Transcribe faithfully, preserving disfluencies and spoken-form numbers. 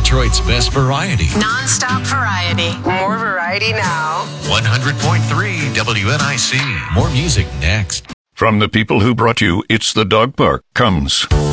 Detroit's best variety. Non-stop variety. More variety now. one hundred point three W N I C. More music next. From the people who brought you It's the Dog Park comes